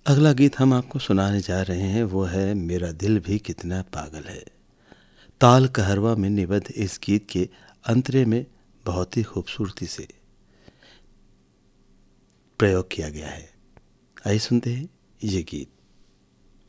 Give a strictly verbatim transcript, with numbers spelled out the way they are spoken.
अगला गीत हम आपको सुनाने जा रहे हैं वो है मेरा दिल भी कितना पागल है। ताल कहरवा में निबद्ध इस गीत के अंतरे में बहुत ही खूबसूरती से प्रयोग किया गया है। आइए सुनते हैं ये गीत।